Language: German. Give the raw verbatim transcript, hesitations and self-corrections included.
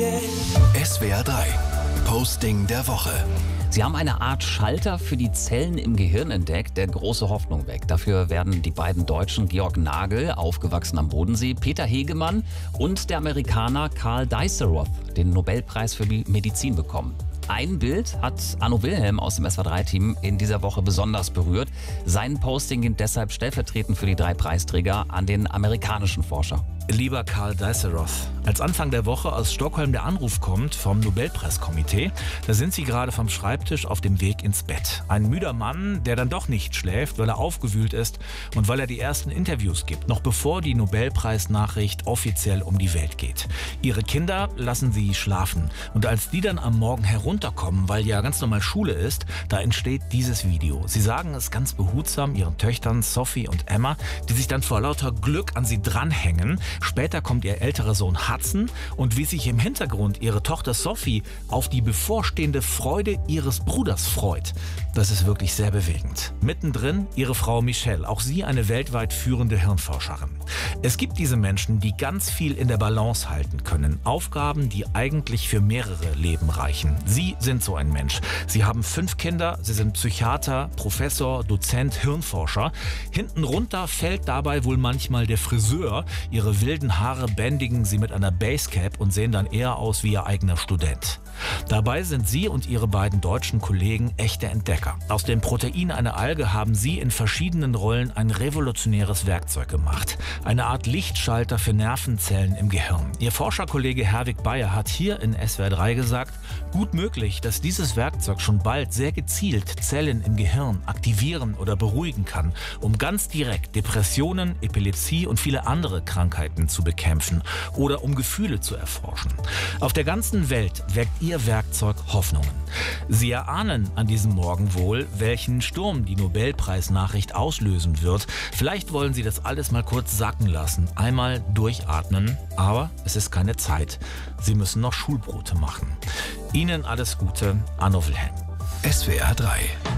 S W R drei Posting der Woche. Sie haben eine Art Schalter für die Zellen im Gehirn entdeckt, der große Hoffnung weckt. Dafür werden die beiden Deutschen Georg Nagel, aufgewachsen am Bodensee, Peter Hegemann und der Amerikaner Karl Dies-Roth den Nobelpreis für Medizin bekommen. Ein Bild hat Arno Wilhelm aus dem S W R drei Team in dieser Woche besonders berührt. Sein Posting geht deshalb stellvertretend für die drei Preisträger an den amerikanischen Forscher. Lieber Karl Dies-Roth, als Anfang der Woche aus Stockholm der Anruf kommt vom Nobelpreiskomitee, da sind Sie gerade vom Schreibtisch auf dem Weg ins Bett. Ein müder Mann, der dann doch nicht schläft, weil er aufgewühlt ist und weil er die ersten Interviews gibt, noch bevor die Nobelpreisnachricht offiziell um die Welt geht. Ihre Kinder lassen Sie schlafen und als die dann am Morgen herunterkommen, weil ja ganz normal Schule ist, da entsteht dieses Video. Sie sagen es ganz behutsam Ihren Töchtern Sophie und Emma, die sich dann vor lauter Glück an sie dranhängen. Später kommt ihr älterer Sohn Hudson und wie sich im Hintergrund ihre Tochter Sophie auf die bevorstehende Freude ihres Bruders freut. Das ist wirklich sehr bewegend. Mittendrin ihre Frau Michelle, auch sie eine weltweit führende Hirnforscherin. Es gibt diese Menschen, die ganz viel in der Balance halten können. Aufgaben, die eigentlich für mehrere Leben reichen. Sie sind so ein Mensch. Sie haben fünf Kinder, sie sind Psychiater, Professor, Dozent, Hirnforscher. Hinten runter fällt dabei wohl manchmal der Friseur. Ihre wilden Haare bändigen sie mit einer Basecap und sehen dann eher aus wie ihr eigener Student. Dabei sind sie und ihre beiden deutschen Kollegen echte Entdecker. Aus dem Protein einer Alge haben sie in verschiedenen Rollen ein revolutionäres Werkzeug gemacht. Eine Art Lichtschalter für Nervenzellen im Gehirn. Ihr Forscherkollege Herwig Bayer hat hier in S W R drei gesagt, gut möglich, dass dieses Werkzeug schon bald sehr gezielt Zellen im Gehirn aktivieren oder beruhigen kann, um ganz direkt Depressionen, Epilepsie und viele andere Krankheiten zu bekämpfen oder um Gefühle zu erforschen. Auf der ganzen Welt weckt ihr Werkzeug Hoffnungen. Sie erahnen an diesem Morgen wohl, welchen Sturm die Nobelpreisnachricht auslösen wird. Vielleicht wollen Sie das alles mal kurz sacken lassen, einmal durchatmen, aber es ist keine Zeit. Sie müssen noch Schulbrote machen. Ihnen alles Gute, Arno Wilhelm. S W R drei